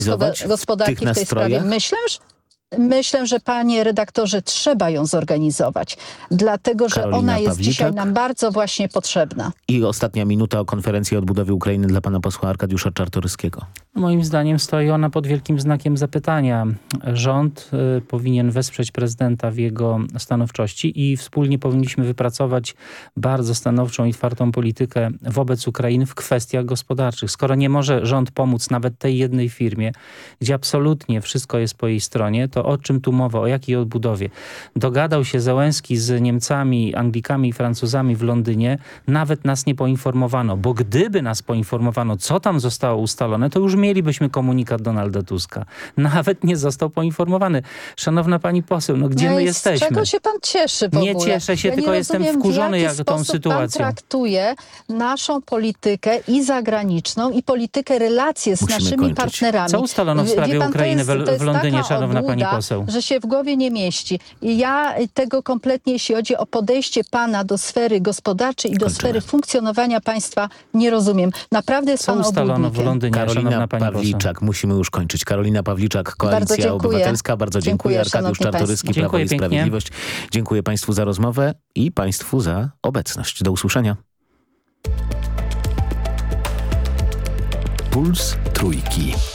gospodarki w tej sprawie. Myślę, że panie redaktorze, trzeba ją zorganizować, dlatego że Karolina ona jest Pawliczak. dzisiaj nam bardzo właśnie potrzebna. I ostatnia minuta o konferencji o odbudowie Ukrainy dla pana posła Arkadiusza Czartoryskiego. Moim zdaniem stoi ona pod wielkim znakiem zapytania. Rząd powinien wesprzeć prezydenta w jego stanowczości i wspólnie powinniśmy wypracować bardzo stanowczą i twardą politykę wobec Ukrainy w kwestiach gospodarczych. Skoro nie może rząd pomóc nawet tej jednej firmie, gdzie absolutnie wszystko jest po jej stronie, to o czym tu mowa, o jakiej odbudowie? Dogadał się Zełenski z Niemcami, Anglikami i Francuzami w Londynie, nawet nas nie poinformowano, bo gdyby nas poinformowano, co tam zostało ustalone, to już mielibyśmy komunikat Donalda Tuska. Nawet nie został poinformowany. Szanowna pani poseł, no gdzie my jesteśmy? Z czego się pan cieszy w ogóle? Nie cieszę się, tylko jestem wkurzony jak tą sytuacją. Pan traktuje naszą politykę i zagraniczną, i politykę relacji z naszymi partnerami. Co ustalono w sprawie Ukrainy w Londynie, szanowna pani poseł? Że się w głowie nie mieści. I ja tego kompletnie, jeśli chodzi o podejście pana do sfery gospodarczej i do sfery funkcjonowania państwa, nie rozumiem. Naprawdę jest pan obłudnikiem. Co ustalono w Londynie, szanowna pani Pawliczak, poseł? musimy już kończyć. Karolina Pawliczak, Koalicja Obywatelska. Bardzo dziękuję. Arkadiusz Czartoryski, Prawo i Sprawiedliwość. Dziękuję państwu za rozmowę i państwu za obecność. Do usłyszenia. Puls Trójki.